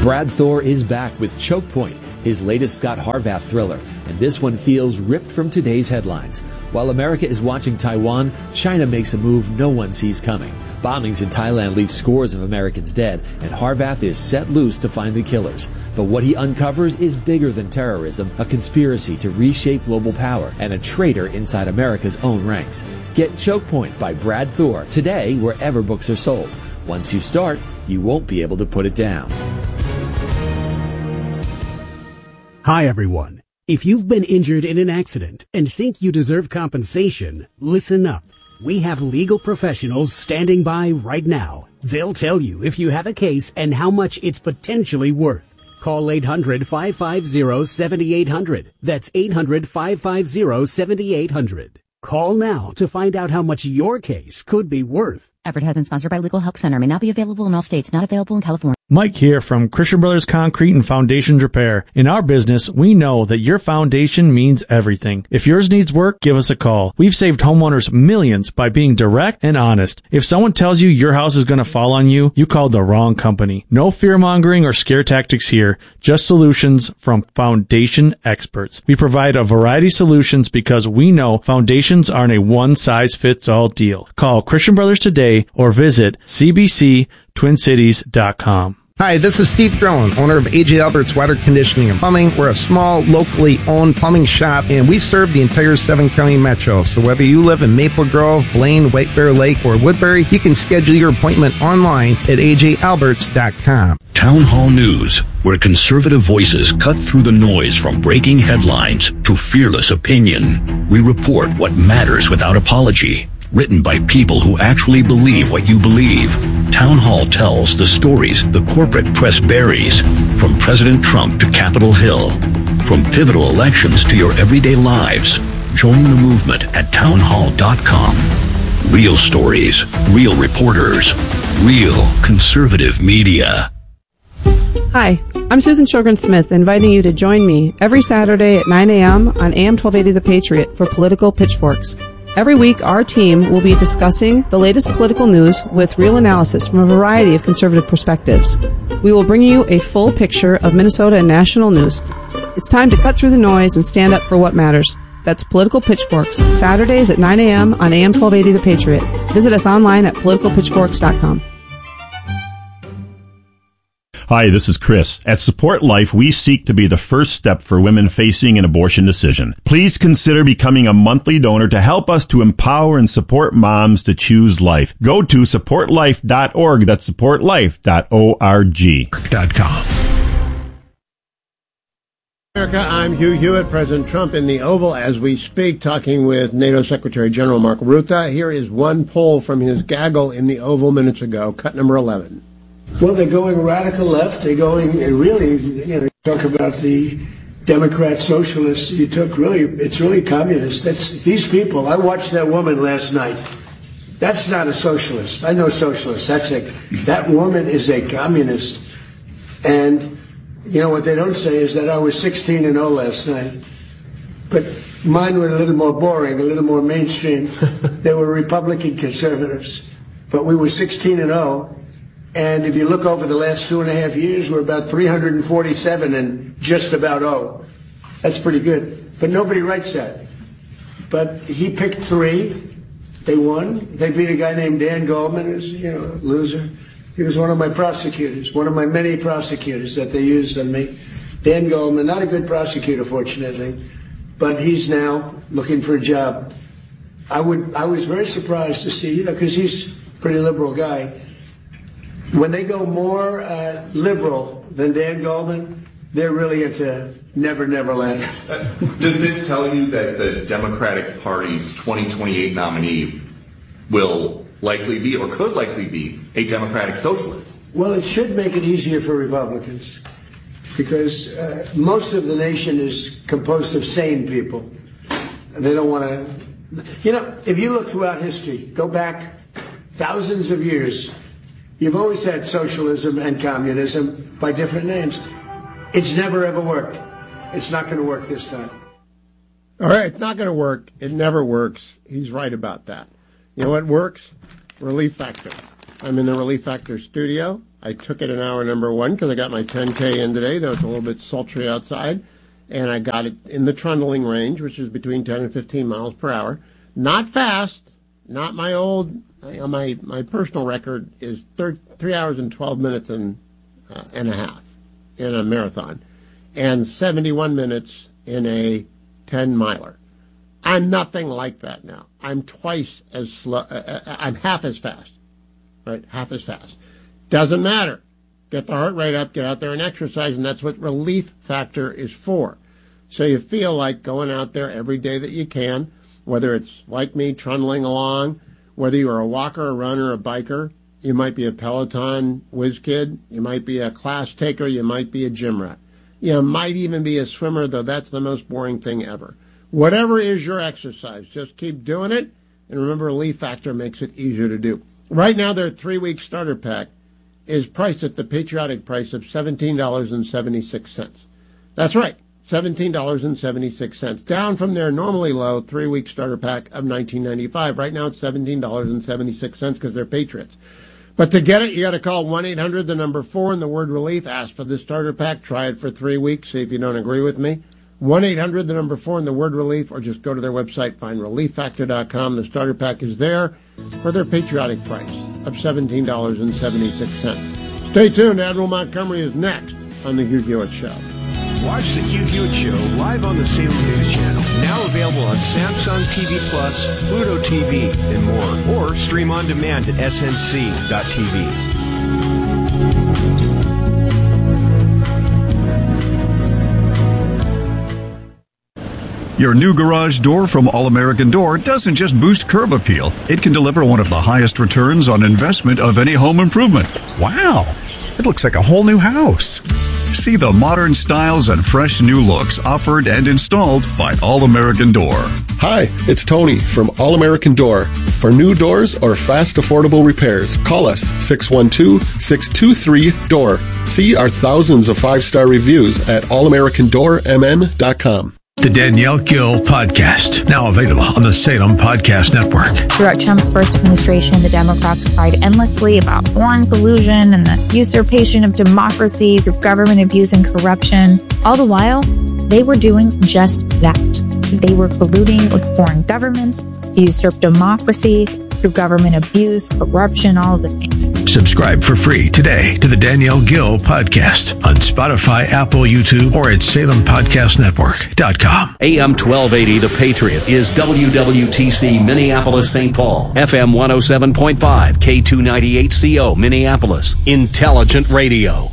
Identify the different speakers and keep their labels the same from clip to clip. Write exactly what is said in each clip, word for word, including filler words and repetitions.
Speaker 1: Brad Thor is back with Choke Point, his latest Scott Harvath thriller, and this one feels ripped from today's headlines. While America is watching Taiwan, China makes a move no one sees coming. Bombings in Thailand leave scores of Americans dead, and Harvath is set loose to find the killers. But what he uncovers is bigger than terrorism, a conspiracy to reshape global power, and a traitor inside America's own ranks. Get Choke Point by Brad Thor today wherever books are sold. Once you start, you won't be able to put it down.
Speaker 2: Hi, everyone. If you've been injured in an accident and think you deserve compensation, listen up. We have legal professionals standing by right now. They'll tell you if you have a case and how much it's potentially worth. Call eight hundred, five five zero, seven eight zero zero. That's eight hundred, five five zero, seven eight zero zero. Call now to find out how much your case could be worth.
Speaker 3: Advertisement sponsored by Legal Help Center. May not be available in all states. Not available in California.
Speaker 4: Mike here from Christian Brothers Concrete and Foundations Repair. In our business, we know that your foundation means everything. If yours needs work, give us a call. We've saved homeowners millions by being direct and honest. If someone tells you your house is going to fall on you, you called the wrong company. No fear-mongering or scare tactics here, just solutions from foundation experts. We provide a variety of solutions because we know foundations aren't a one-size-fits-all deal. Call Christian Brothers today or visit c b c twin cities dot com.
Speaker 5: Hi, this is Steve Drone, owner of A J Albert's Water Conditioning and Plumbing. We're a small, locally owned plumbing shop, and we serve the entire seven-county metro. So whether you live in Maple Grove, Blaine, White Bear Lake, or Woodbury, you can schedule your appointment online at a j alberts dot com.
Speaker 6: Town Hall News, where conservative voices cut through the noise from breaking headlines to fearless opinion. We report what matters without apology. Written by people who actually believe what you believe. Town Hall tells the stories the corporate press buries, from President Trump to Capitol Hill, from pivotal elections to your everyday lives. Join the movement at town hall dot com. Real stories, real reporters, real conservative media.
Speaker 7: Hi, I'm Susan Sjogren-Smith, inviting you to join me every Saturday at nine a.m. on A M twelve eighty The Patriot for Political Pitchforks. Every week, our team will be discussing the latest political news with real analysis from a variety of conservative perspectives. We will bring you a full picture of Minnesota and national news. It's time to cut through the noise and stand up for what matters. That's Political Pitchforks, Saturdays at nine a.m. on A M twelve eighty The Patriot. Visit us online at political pitchforks dot com.
Speaker 8: Hi, this is Chris. At Support Life, we seek to be the first step for women facing an abortion decision. Please consider becoming a monthly donor to help us to empower and support moms to choose life. Go to support life dot org. That's support life dot org.
Speaker 5: Dot com.
Speaker 9: America, I'm Hugh Hewitt, President Trump in the Oval as we speak, talking with NATO Secretary General Mark Rutte. Here is one poll from his gaggle in the Oval minutes ago, cut number eleven.
Speaker 10: Well, they're going radical left. They're going really, you know, talk about the Democrat socialists. You took really, it's really communist. That's these people. I watched that woman last night. That's not a socialist. I know socialists. That's a, that woman is a communist. And, you know, what they don't say is that I was sixteen and oh last night. But mine were a little more boring, a little more mainstream. They were Republican conservatives. But we were sixteen and oh. And if you look over the last two and a half years, we're about three hundred forty-seven and just about oh. That's pretty good. But nobody writes that. But he picked three. They won. They beat a guy named Dan Goldman, who's, you know, a loser. He was one of my prosecutors, one of my many prosecutors that they used on me. Dan Goldman, not a good prosecutor, fortunately, but he's now looking for a job. I would. I was very surprised to see, you know, because he's a pretty liberal guy. When they go more uh, liberal than Dan Goldman, they're really into Never Never Land.
Speaker 11: Uh, does this tell you that the Democratic Party's twenty twenty-eight nominee will likely be, or could likely be, a Democratic socialist?
Speaker 10: Well, it should make it easier for Republicans, because uh, most of the nation is composed of sane people. They don't want to... You know, if you look throughout history, go back thousands of years, you've always had socialism and communism by different names. It's never, ever worked. It's not going to work this time.
Speaker 9: All right, it's not going to work. It never works. He's right about that. You know what works? Relief Factor. I'm in the Relief Factor studio. I took it in hour number one because I got my ten K in today, though it's a little bit sultry outside. And I got it in the trundling range, which is between ten and fifteen miles per hour. Not fast. Not my old, you know, my, my personal record is thir- three hours and twelve minutes and, uh, and a half in a marathon. And seventy-one minutes in a ten-miler. I'm nothing like that now. I'm twice as slow. Uh, I'm half as fast. Right? Half as fast. Doesn't matter. Get the heart rate up, get out there and exercise, and that's what Relief Factor is for. So you feel like going out there every day that you can, whether it's like me, trundling along, whether you're a walker, a runner, a biker, you might be a Peloton whiz kid, you might be a class taker, you might be a gym rat. You might even be a swimmer, though that's the most boring thing ever. Whatever is your exercise, just keep doing it, and remember, Relief Factor makes it easier to do. Right now, their three-week starter pack is priced at the patriotic price of seventeen dollars and seventy-six cents. That's right, seventeen dollars and seventy-six cents, down from their normally low three-week starter pack of nineteen ninety-five. Right now, it's seventeen dollars and seventy-six cents because they're patriots. But to get it, you got to call one eight hundred, the number four, and the word relief. Ask for the starter pack. Try it for three weeks. See if you don't agree with me. one eight hundred, the number four, and the word relief, or just go to their website, find relief factor dot com. The starter pack is there for their patriotic price of seventeen dollars and seventy-six cents. Stay tuned. Admiral Montgomery is next on The Hugh Hewitt Show.
Speaker 12: Watch The Hugh Hewitt Show live on the Salem News Channel. Now available on Samsung T V Plus, Pluto T V, and more. Or stream on demand at S N C dot T V.
Speaker 13: Your new garage door from All American Door doesn't just boost curb appeal. It can deliver one of the highest returns on investment of any home improvement.
Speaker 14: Wow, it looks like a whole new house.
Speaker 13: See the modern styles and fresh new looks offered and installed by All American Door.
Speaker 15: Hi, it's Tony from All American Door. For new doors or fast, affordable repairs, call us six one two, six two three, D O O R. See our thousands of five-star reviews at all american door m n dot com.
Speaker 16: The Danielle Gill Podcast, now available on the Salem Podcast Network.
Speaker 17: Throughout Trump's first administration, the Democrats cried endlessly about foreign collusion and the usurpation of democracy through government abuse and corruption. All the while, they were doing just that. They were colluding with foreign governments to usurp democracy through government abuse, corruption, all of the things.
Speaker 16: Subscribe for free today to the Danielle Gill Podcast on Spotify, Apple, YouTube, or at salem podcast network dot com.
Speaker 18: A M twelve eighty, The Patriot, is W W T C Minneapolis, Saint Paul. F M one oh seven point five, K two ninety-eight C O, Minneapolis. Intelligent radio.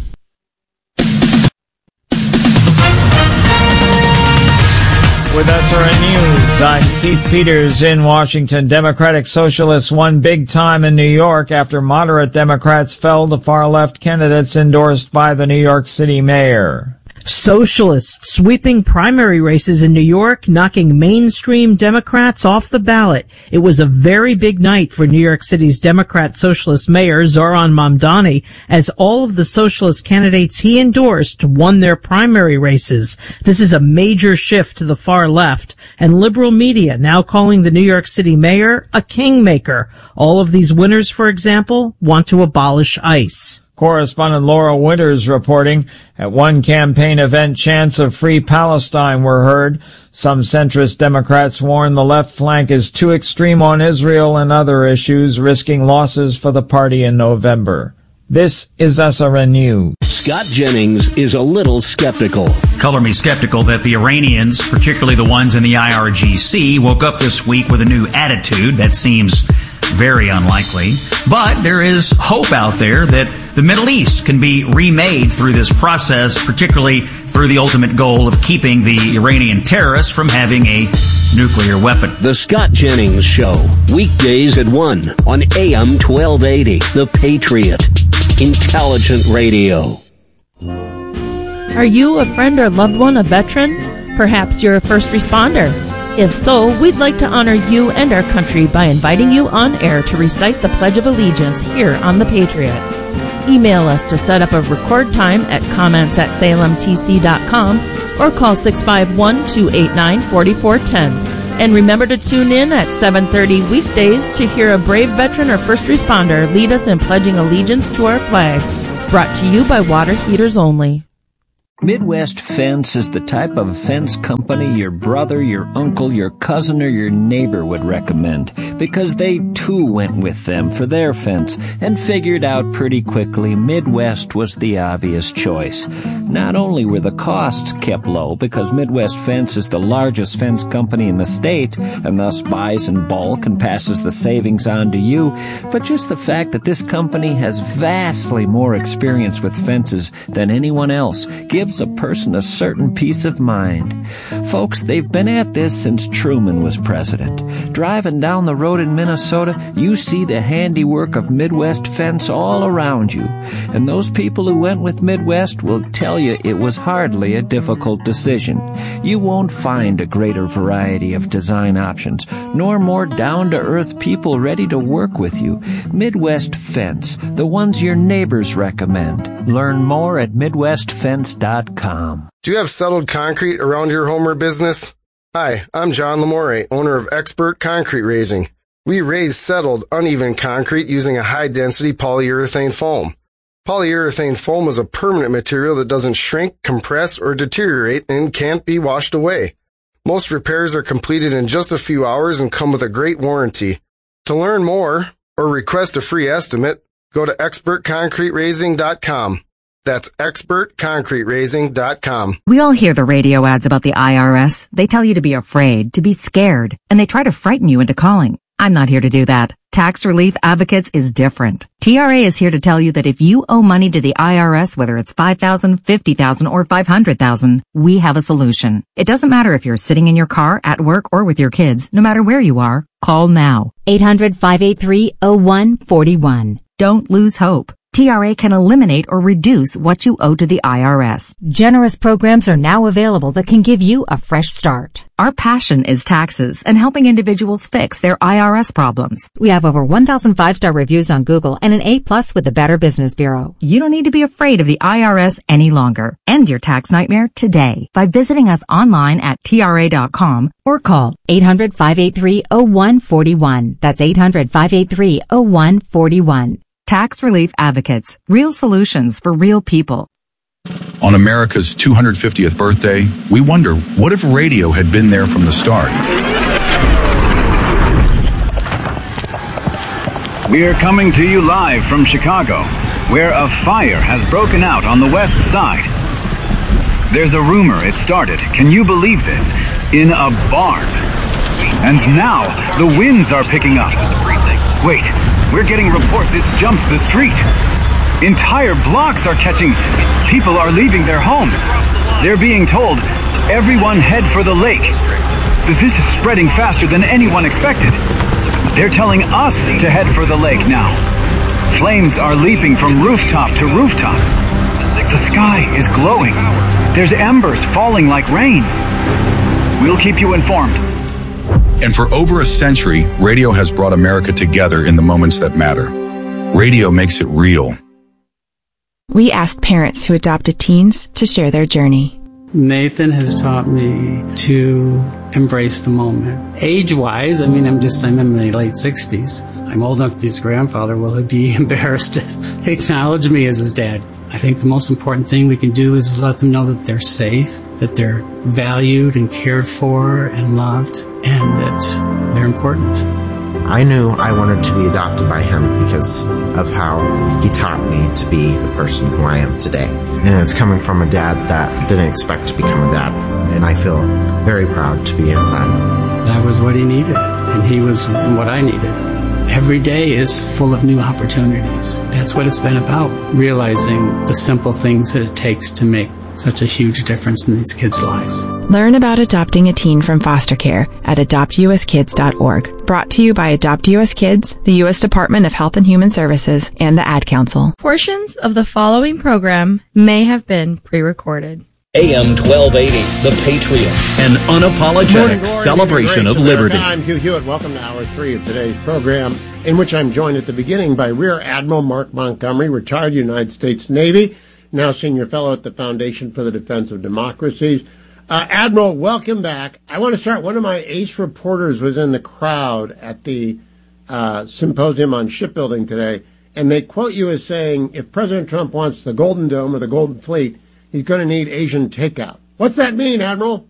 Speaker 19: With S R N News, I'm Keith Peters in Washington. Democratic Socialists won big time in New York after moderate Democrats fell to far-left candidates endorsed by the New York City mayor.
Speaker 20: Socialists sweeping primary races in New York, knocking mainstream Democrats off the ballot. It was a very big night for New York City's Democrat Socialist Mayor Zohran Mamdani, as all of the socialist candidates he endorsed won their primary races. This is a major shift to the far left, and liberal media now calling the New York City mayor a kingmaker. All of these winners, for example, want to abolish ICE.
Speaker 19: Correspondent Laura Winters reporting. At one campaign event, chants of Free Palestine were heard. Some centrist Democrats warn the left flank is too extreme on Israel and other issues, risking losses for the party in November. This is S R N News.
Speaker 18: Scott Jennings is a little skeptical.
Speaker 21: Color me skeptical that the Iranians, particularly the ones in the I R G C, woke up this week with a new attitude. That seems very unlikely. But there is hope out there that the Middle East can be remade through this process, particularly through the ultimate goal of keeping the Iranian terrorists from having a nuclear weapon.
Speaker 18: The Scott Jennings Show, weekdays at one on A M twelve eighty, The Patriot. Intelligent radio.
Speaker 22: Are you, a friend or loved one, a veteran? Perhaps you're a first responder. If so, we'd like to honor you and our country by inviting you on air to recite the Pledge of Allegiance here on The Patriot. Email us to set up a record time at comments at salem t c dot com or call six five one, two eight nine, four four one zero. And remember to tune in at seven thirty weekdays to hear a brave veteran or first responder lead us in pledging allegiance to our flag. Brought to you by Water Heaters Only.
Speaker 1: Midwest Fence is the type of fence company your brother, your uncle, your cousin, or your neighbor would recommend, because they too went with them for their fence and figured out pretty quickly Midwest was the obvious choice. Not only were the costs kept low because Midwest Fence is the largest fence company in the state and thus buys in bulk and passes the savings on to you, but just the fact that this company has vastly more experience with fences than anyone else gives a person a certain peace of mind. Folks, they've been at this since Truman was president. Driving down the road in Minnesota, you see the handiwork of Midwest Fence all around you. And those people who went with Midwest will tell you it was hardly a difficult decision. You won't find a greater variety of design options, nor more down-to-earth people ready to work with you. Midwest Fence, the ones your neighbors recommend. Learn more at midwest fence dot com.
Speaker 2: Do you have settled concrete around your home or business? Hi, I'm John Lamore, owner of Expert Concrete Raising. We raise settled, uneven concrete using a high-density polyurethane foam. Polyurethane foam is a permanent material that doesn't shrink, compress, or deteriorate and can't be washed away. Most repairs are completed in just a few hours and come with a great warranty. To learn more or request a free estimate, go to expert concrete raising dot com. That's expert concrete raising dot com.
Speaker 3: We all hear the radio ads about the I R S. They tell you to be afraid, to be scared, and they try to frighten you into calling. I'm not here to do that. Tax Relief Advocates is different. T R A is here to tell you that if you owe money to the I R S, whether it's five thousand dollars, fifty thousand dollars, or five hundred thousand dollars, we have a solution. It doesn't matter if you're sitting in your car, at work, or with your kids. No matter where you are, call now. eight hundred, five eight three, oh one four one. Don't lose hope. T R A can eliminate or reduce what you owe to the I R S. Generous programs are now available that can give you a fresh start. Our passion is taxes and helping individuals fix their I R S problems. We have over one thousand five-star reviews on Google and an A plus with the Better Business Bureau. You don't need to be afraid of the I R S any longer. End your tax nightmare today by visiting us online at T R A dot com or call eight hundred, five eight three, oh one four one. That's eight hundred, five eight three, oh one four one. Tax Relief Advocates. Real solutions for real people.
Speaker 13: On America's two hundred fiftieth birthday, we wonder, what if radio had been there from the start?
Speaker 23: We are coming to you live from Chicago, where a fire has broken out on the west side. There's a rumor it started, can you believe this, in a barn. And now, the winds are picking up. Wait, we're getting reports it's jumped the street. Entire blocks are catching. People are leaving their homes. They're being told, everyone head for the lake. This is spreading faster than anyone expected. They're telling us to head for the lake now. Flames are leaping from rooftop to rooftop. The sky is glowing. There's embers falling like rain. We'll keep you informed.
Speaker 13: And for over a century, radio has brought America together in the moments that matter. Radio makes it real.
Speaker 24: We asked parents who adopted teens to share their journey.
Speaker 25: Nathan has taught me to embrace the moment. Age-wise, I mean, I'm just, I'm in my late sixties. I'm old enough to be his grandfather. Will he be embarrassed to acknowledge me as his dad? I think the most important thing we can do is let them know that they're safe, that they're valued and cared for and loved, and that they're important.
Speaker 26: I knew I wanted to be adopted by him because of how he taught me to be the person who I am today. And it's coming from a dad that didn't expect to become a dad. And I feel very proud to be his son.
Speaker 25: That was what he needed, and he was what I needed. Every day is full of new opportunities. That's what it's been about, realizing the simple things that it takes to make such a huge difference in these kids' lives.
Speaker 24: Learn about adopting a teen from foster care at adopt u s kids dot org. Brought to you by Adopt U S Kids, the U S Department of Health and Human Services, and the Ad Council.
Speaker 22: Portions of the following program may have been pre-recorded.
Speaker 18: A M twelve eighty, The Patriot, an unapologetic
Speaker 9: Morning,
Speaker 18: celebration of liberty.
Speaker 9: I'm Hugh Hewitt. Welcome to Hour three of today's program, in which I'm joined at the beginning by Rear Admiral Mark Montgomery, retired United States Navy, now Senior Fellow at the Foundation for the Defense of Democracies. Uh, Admiral, welcome back. I want to start. One of my ace reporters was in the crowd at the uh, symposium on shipbuilding today, and they quote you as saying, if President Trump wants the Golden Dome or the Golden Fleet, he's going to need Asian takeout. What's that mean, Admiral?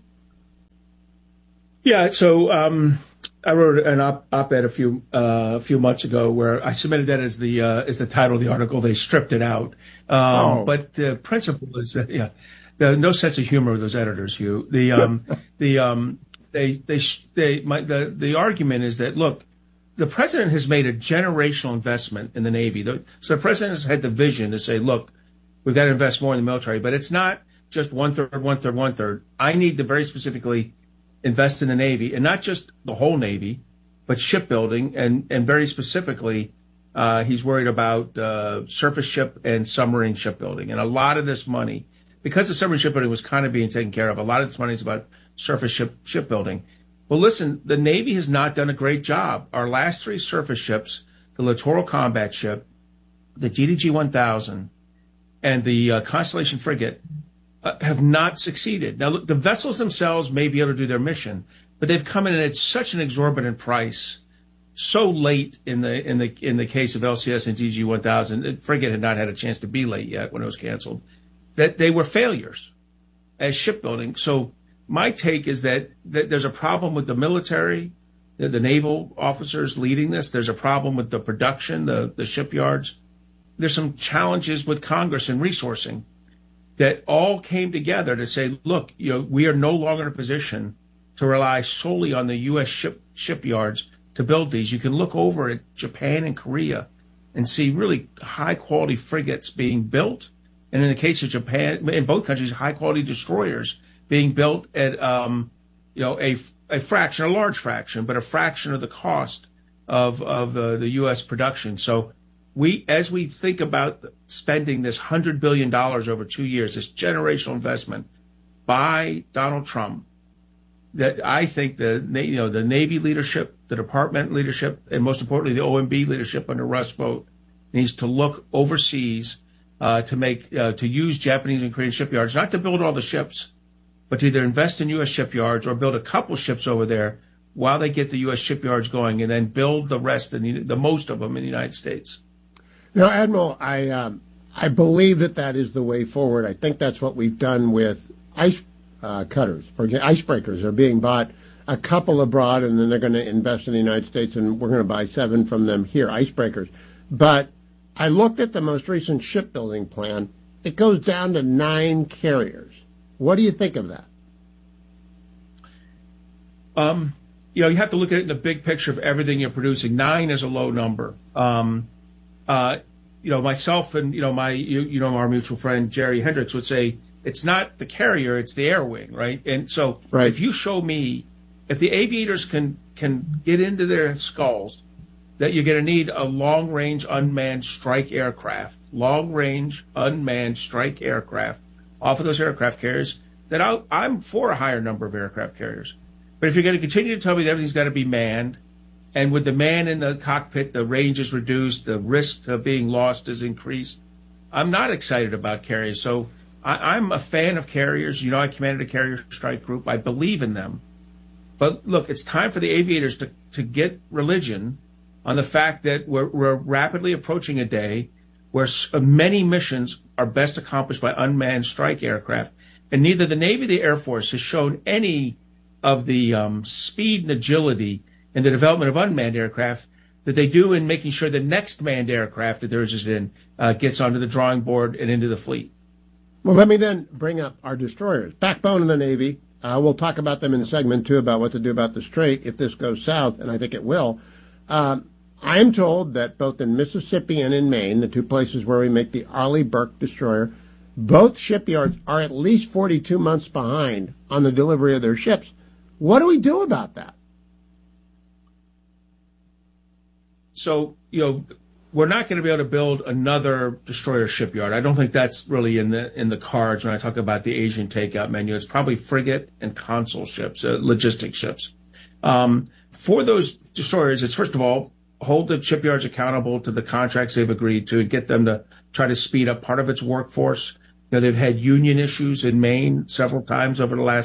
Speaker 4: Yeah, so um, I wrote an op- op-ed a few uh, a few months ago where I submitted that as the uh, as the title of the article. They stripped it out, um,
Speaker 9: Oh.
Speaker 4: but the principle is that yeah, the, no sense of humor with those editors. Hugh, the um, the um, they they they my, the the argument is that look, the president has made a generational investment in the Navy. The, so the president has had the vision to say, look, we've got to invest more in the military, but it's not just one third, one third, one third. I need to very specifically invest in the Navy, and not just the whole Navy, but shipbuilding, and, and very specifically, uh, he's worried about uh, surface ship and submarine shipbuilding. And a lot of this money, because the submarine shipbuilding was kind of being taken care of, a lot of this money is about surface ship shipbuilding. Well, listen, the Navy has not done a great job. Our last three surface ships, the Littoral Combat Ship, the D D G one thousand, and the uh, Constellation Frigate, Uh, have not succeeded. Now, look, the vessels themselves may be able to do their mission, but they've come in at such an exorbitant price, so late in the in the in the case of L C S and D G one thousand. The frigate had not had a chance to be late yet when it was canceled. That they were failures as shipbuilding. So my take is that, that there's a problem with the military, the, the naval officers leading this. There's a problem with the production, the the shipyards. There's some challenges with Congress and resourcing that all came together to say, look, you know, we are no longer in a position to rely solely on the U S ship, shipyards to build these. You can look over at Japan and Korea and see really high quality frigates being built. And in the case of Japan, in both countries, high quality destroyers being built at, um, you know, a, a fraction, a large fraction, but a fraction of the cost of, of uh, the U S production. So we, as we think about spending this one hundred billion dollars over two years, this generational investment by Donald Trump, that I think the, you know, the Navy leadership, the department leadership, and most importantly, the O M B leadership under Russ Vought needs to look overseas uh, to make, uh, to use Japanese and Korean shipyards, not to build all the ships, but to either invest in U S shipyards or build a couple ships over there while they get the U S shipyards going, and then build the rest, in the, the most of them in the United States.
Speaker 9: Now, Admiral, I um, I believe that that is the way forward. I think that's what we've done with ice uh, cutters. For example, icebreakers are being bought, a couple abroad, and then they're going to invest in the United States, and we're going to buy seven from them here, icebreakers. But I looked at the most recent shipbuilding plan. It goes down to nine carriers. What do you think of that?
Speaker 4: Um, you know, you have to look at it in the big picture of everything you're producing. Nine is a low number. Um, Uh, you know, myself and, you know, my, you, you know, our mutual friend, Jerry Hendricks would say, it's not the carrier, it's the air wing, right? And so
Speaker 9: right.
Speaker 4: if you show me, if the aviators can, can get into their skulls that you're going to need a long-range unmanned strike aircraft, long-range unmanned strike aircraft off of those aircraft carriers, then I'll, I'm for a higher number of aircraft carriers. But if you're going to continue to tell me that everything's got to be manned, and with the man in the cockpit, the range is reduced, the risk of being lost is increased, I'm not excited about carriers. So I, I'm a fan of carriers. You know, I commanded a carrier strike group. I believe in them. But look, it's time for the aviators to, to get religion on the fact that we're, we're rapidly approaching a day where many missions are best accomplished by unmanned strike aircraft. And neither the Navy or the Air Force has shown any of the um, speed and agility in the development of unmanned aircraft that they do in making sure the next manned aircraft that they're interested in uh, gets onto the drawing board and into the fleet.
Speaker 9: Well, let me then bring up our destroyers, backbone of the Navy. Uh, we'll talk about them in segment two about what to do about the Strait if this goes south, and I think it will. Um, I am told that both in Mississippi and in Maine, the two places where we make the Arleigh Burke destroyer, both shipyards are at least forty-two months behind on the delivery of their ships. What do we do about that?
Speaker 4: So, you know, we're not going to be able to build another destroyer shipyard. I don't think that's really in the in the cards when I talk about the Asian takeout menu. It's probably frigate and console ships, uh, logistic ships. Um, for those destroyers, it's first of all, hold the shipyards accountable to the contracts they've agreed to and get them to try to speed up part of its workforce. You know, they've had union issues in Maine several times over the last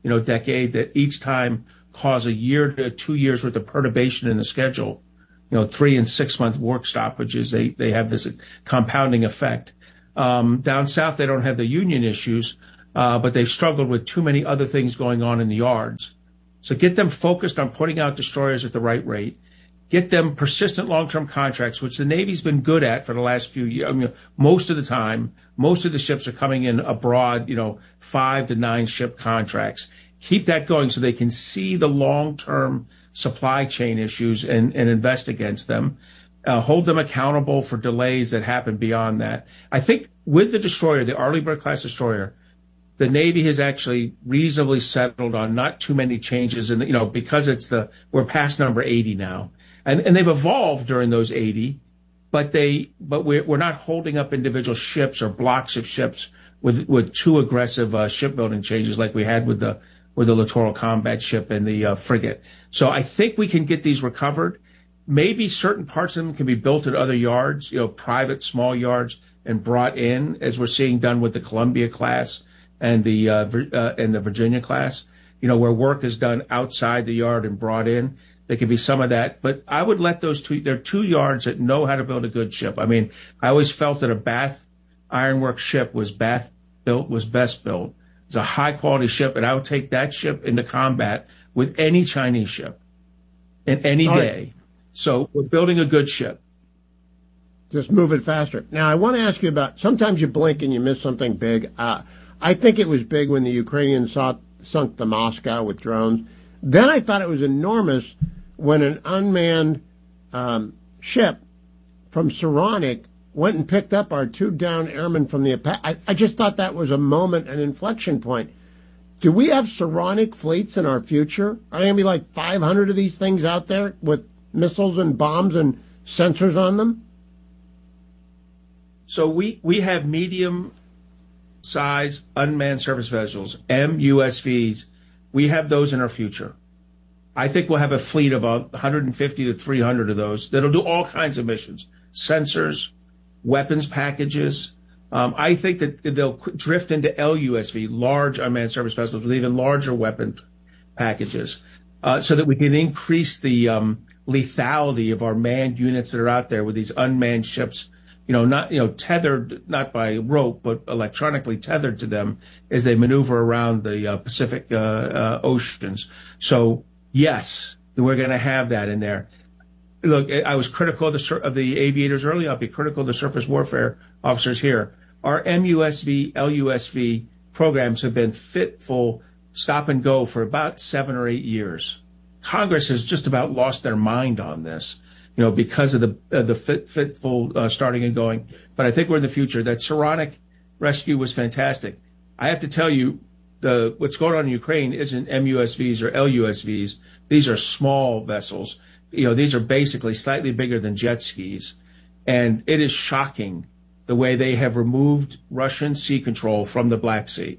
Speaker 4: you know, decade that each time cause a year to two years worth of perturbation in the schedule. You know, three and six month work stoppages. They they have this compounding effect. Um, down south, they don't have the union issues, uh, but they've struggled with too many other things going on in the yards. So get them focused on putting out destroyers at the right rate. Get them persistent long-term contracts, which the Navy's been good at for the last few years. I mean, most of the time, most of the ships are coming in abroad, you know, five to nine ship contracts. Keep that going so they can see the long-term supply chain issues and, and invest against them. Uh, hold them accountable for delays that happen beyond that. I think with the destroyer, the Arleigh Burke-class destroyer, the Navy has actually reasonably settled on not too many changes, and you know, because it's the we're past number eighty now. And, and they've evolved during those eighty, but they, but we're, we're not holding up individual ships or blocks of ships with, with too aggressive, uh, shipbuilding changes like we had with the, with the littoral combat ship and the, uh, frigate. So I think we can get these recovered. Maybe certain parts of them can be built at other yards, you know, private small yards and brought in, as we're seeing done with the Columbia class and the, uh, uh and the Virginia class, you know, where work is done outside the yard and brought in. There could be some of that, but I would let those two, there are two yards that know how to build a good ship. I mean, I always felt that a Bath Ironworks ship was Bath built, was best built. It's a high quality ship, and I would take that ship into combat with any Chinese ship in any
Speaker 9: All
Speaker 4: day.
Speaker 9: Right.
Speaker 4: So we're building a good ship.
Speaker 9: Just move it faster. Now, I want to ask you about, sometimes you blink and you miss something big. Uh, I think it was big when the Ukrainians saw, sunk the Moscow with drones. Then I thought it was enormous when an unmanned um, ship from Saronic went and picked up our two downed airmen from the Apache. I, I just thought that was a moment, an inflection point. Do we have Saronic fleets in our future? Are there going to be like five hundred of these things out there with missiles and bombs and sensors on them?
Speaker 4: So we, we have medium size unmanned surface vessels, M U S Vs. We have those in our future. I think we'll have a fleet of one hundred fifty to three hundred of those that'll do all kinds of missions, sensors, weapons packages. Um, I think that they'll drift into L U S V, large unmanned surface vessels with even larger weapon packages, uh, so that we can increase the um, lethality of our manned units that are out there with these unmanned ships. You know, not, you know, tethered, not by rope, but electronically tethered to them as they maneuver around the uh, Pacific uh, uh, oceans. So, yes, we're going to have that in there. Look, I was critical of the, sur- of the aviators earlier. I'll be critical of the surface warfare officers here. Our M U S V, L U S V programs have been fitful stop and go for about seven or eight years. Congress has just about lost their mind on this. You know, because of the uh, the fit, fitful uh, starting and going. But I think we're in the future. That Saronic rescue was fantastic. I have to tell you, the what's going on in Ukraine isn't M U S Vs or L U S Vs. These are small vessels. You know, these are basically slightly bigger than jet skis. And it is shocking the way they have removed Russian sea control from the Black Sea.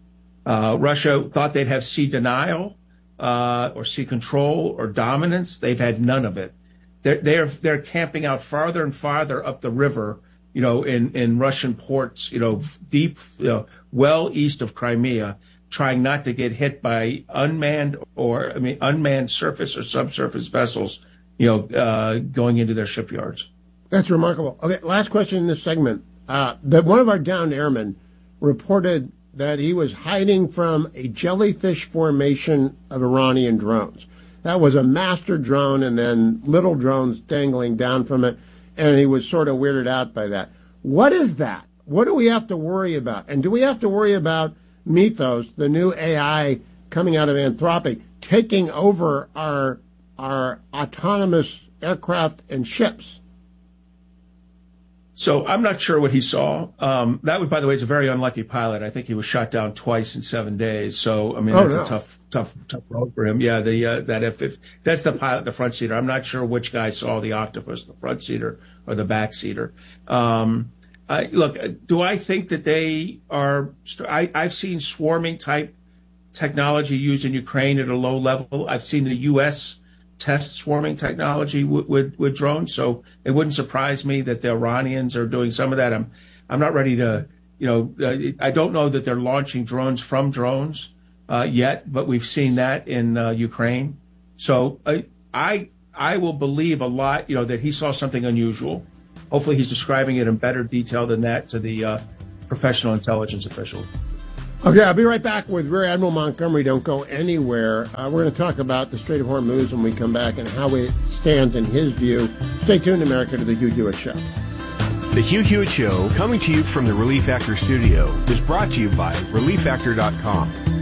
Speaker 4: Uh, Russia thought they'd have sea denial uh, or sea control or dominance. They've had none of it. They're, they're, they're camping out farther and farther up the river, you know, in, in Russian ports, you know, deep, you know, well east of Crimea, trying not to get hit by unmanned or, I mean, unmanned surface or subsurface vessels, you know, uh, going into their shipyards.
Speaker 9: That's remarkable. Okay, last question in this segment. Uh, that one of our downed airmen reported that he was hiding from a jellyfish formation of Iranian drones. That was a master drone and then little drones dangling down from it, and he was sort of weirded out by that. What is that? What do we have to worry about? And do we have to worry about Mythos, the new A I coming out of Anthropic, taking over our our autonomous aircraft and ships?
Speaker 4: So I'm not sure what he saw. Um, that, was, by the way, is a very unlucky pilot. I think he was shot down twice in seven days. So, I mean,
Speaker 9: oh,
Speaker 4: that's
Speaker 9: no.
Speaker 4: a tough, tough, tough road for him. Yeah, the uh, that F fifty, that's the pilot, the front seater. I'm not sure which guy saw the octopus, the front seater or the back seater. Um, I, look, do I think that they are? I, I've seen swarming type technology used in Ukraine at a low level. I've seen the U S test swarming technology with, with, with drones. So it wouldn't surprise me that the Iranians are doing some of that. I'm, I'm not ready to, you know, uh, I don't know that they're launching drones from drones. uh, yet, but we've seen that in uh, Ukraine. So I, I I will believe a lot, you know, that he saw something unusual. Hopefully he's describing it in better detail than that to the uh, professional intelligence officials.
Speaker 9: Okay, I'll be right back with Rear Admiral Montgomery. Don't go anywhere. Uh, we're going to talk about the Strait of Hormuz when we come back and how it stands in his view. Stay tuned, America, to the Hugh Hewitt Show.
Speaker 12: The Hugh Hewitt Show, coming to you from the Relief Factor studio, is brought to you by relief factor dot com.